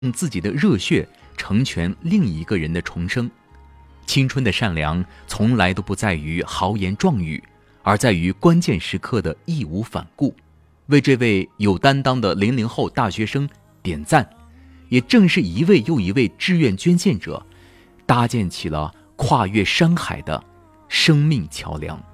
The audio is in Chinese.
用自己的热血成全另一个人的重生。青春的善良从来都不在于豪言壮语，而在于关键时刻的义无反顾。为这位有担当的00后大学生点赞，也正是一位又一位志愿捐献者，搭建起了跨越山海的生命桥梁。